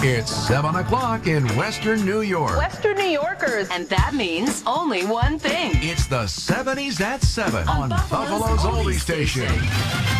It's 7 o'clock in Western New York. Western New Yorkers. And that means only one thing. It's the 70s at 7 on Buffalo's Buffalo's Oldie Oldie Station. Station.